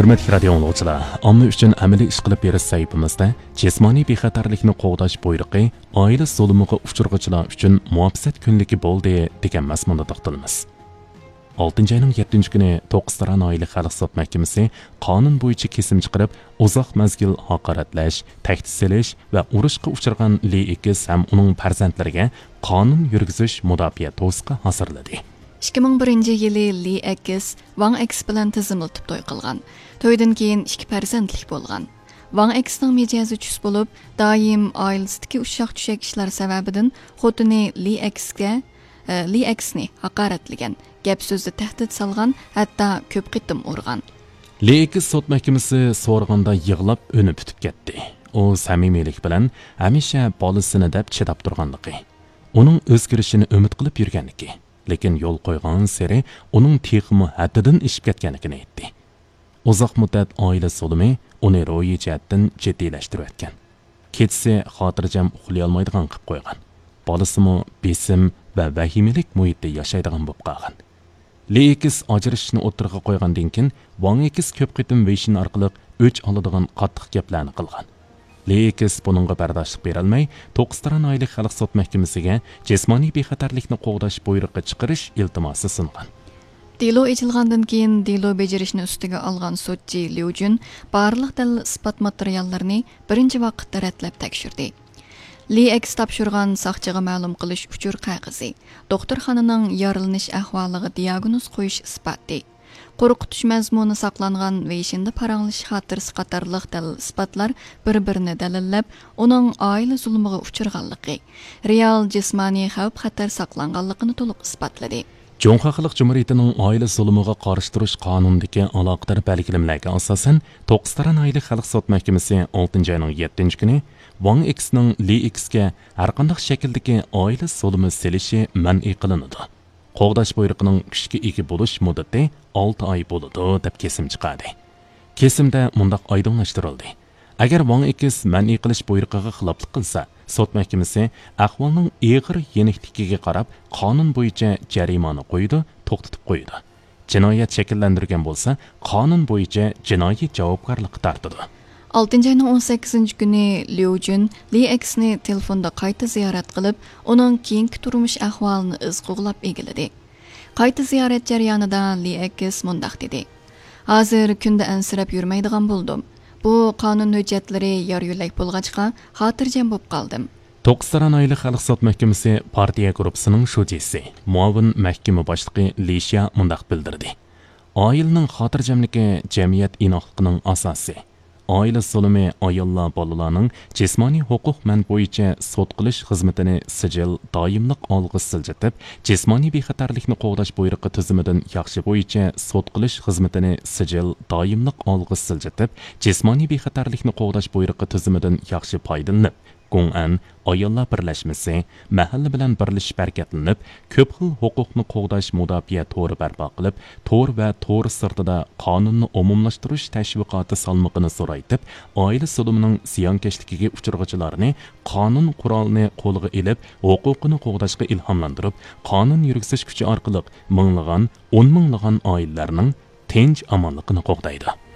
Hürmetli radio anglag'uchilar, omma uchun amaliy ish qilib berish saytimizda jismoniy bexatarlikni qo'g'dash buyrug'i oila zulmiga uchrag'uvchilar uchun muvaffaqiyat kunligi bo'ldi degan mazmunda to'xtalamiz. 6 ayning 7 kuni To'qiston oila xalq sud mahkamasi qonun bo'yicha kesim chiqarib, uzoq mazgil haqoratlash, tahdid silish va urushga uchragan Li2 ham uning farzandlariga qonun yurgizish mudofaa to'siqi hozirladi. 2001-yili Li X Wang X bilan tizimlatib to'y qilgan. To'ydan keyin 2 farzandlik bo'lgan. Wang X'ning mijozi chus bo'lib, doim oilasidagi ushaq-tushak ishlar sababidan xotini Li X'ni haqoratlagan, gap so'zda tahdid solgan, hatto ko'p qitim urgan. Li X sud mahkamasi so'rganda yig'lab o'nib bitib ketdi. U samimiylik bilan hamisha bolasini deb chidab turganligi, uning o'zgarishini umid qilib yurganligi, lekin yo'l qo'ygan sari uning texmi haddidan ishib ketganligini aytdi. Uzoq muddat oila zulmi uni ro'yi jihatdan jiddiylashtirayotgan. Kechasi xotirjam uxlay olmaydigan qilib qo'ygan. Bolasimi besim va vahimalik muhitda yashaydigan bo'lib qolgan. Li X ajrashishni o'tirg'a qo'ygandan keyin Wang X ko'p qitim veshin orqali o'ch oladigan qattiq gaplarni qilgan. Li X buningga bardoshlik bera olmay, To'qiston oila xalq sud mahkamasiga jismoniy bexatarlikni qo'g'dash buyrug'i chiqarish iltimosi sungan. Dilo echilgandan keyin dilo bejirishni ustiga olgan sudchi Liu Jun barliq dalil isbot materiallarini birinchi vaqtda ratlab tekshirdi. Li X topshirgan soqchiga ma'lum qilish uchur qog'ozi, doktorxonaning yorilish ahvoliga diagnoz qo'yish isboti, qo'rqitish mazmuni saqlangan va ishinda paranglish xotirasi qatorliq dalil isbotlar bir-birini dalillab, uning oila zulmiga uchirganligi, real jismoniy xavf-xatar saqlanganligini to'liq isbotladi. Jonqa Xalq Cumhuriyetining oila zulmiga qarshi turish qonunidagi aloqador belgilamlarga asosan To'qiston oila xalq sud mahkamasi 6 ayning 7 kuni Wang X'ning Li X'ga har qanday shakldagi oila zulmi selishi man'iy qilinadi. Qo'g'dash buyrug'ining kuchga ega bo'lish muddati 6 oy bo'ladi deb kesim chiqadi. Kesimda mundaq oydinlashtirildi. Agar Wang X man'iy qilish buyrug'iga xiloflik qilsa, sud mahkamasi ahvolning og'ir yenikligiga qarab qonun bo'yicha jarimani qo'ydi, to'xtatib qo'ydi. Jinoyat shakllantirgan bo'lsa, qonun bo'yicha jinoiy javobgarlik tortadi. 6 ayning 18 kuni Liu Jun Li X'ni telefonda qayta ziyorat qilib, uning keyingi turmush ahvolini izg'uglab egiladi. Qayta ziyorat jarayonida Li X mundaq dedi: "Hozir kunda ansirab yurmaydigan bo'ldim. Bu qonun hujjatlari yor-yo'lak bo'lg'achqa xotirjam bo'lib qoldim." To'qiston oila xalq sud mahkamasi partiya guruhining shujisi, muavin mahkama boshlig'i Li Xia mundaq bildirdi: "Oilaning xotirjamligi jamiyat inoqligining asosi. Oila zulmi ayollar bolalarning jismoniy huquq-man bo'yicha sud qilish xizmatini sijil doimliq olg'i siljitib, jismoniy bexatarlikni qo'g'dash buyrug'i tizimidan yaxshi bo'yicha sud qilish xizmatini sijil doimliq olg'i siljitib, jismoniy bexatarlikni qo'g'dash buyrug'i tizimidan yaxshi foydalanib, Gong'an ayollar birlashmasi mahalla bilan birlashib harakatlanib, ko'p xil huquqni qo'g'dash mudofaa to'ri barpo qilib, to'r va to'r sirtida qonunni umumlashtirish tashviqoti salmoqini so'raytib, oila zulmining ziyonkashligiga uchrag'uvchilarni qonun qurolini qo'lga ilib, huquqini qo'g'dashga ilhomlantirib, qonun yurgizish kuchi orqali minglagan, 10 minglagan oilalarning tinch amonligini qo'g'daydi.